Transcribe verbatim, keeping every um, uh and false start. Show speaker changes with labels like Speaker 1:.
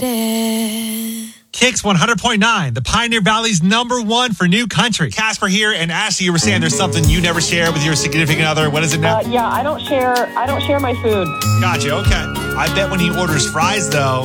Speaker 1: Kicks one hundred point nine, the Pioneer Valley's number one for new country. Casper here, and Ashley, you were saying there's something you never share with your significant other. What is it now?
Speaker 2: Uh, yeah, I don't share. I don't share my food.
Speaker 1: Gotcha. Okay. I bet when he orders fries, though,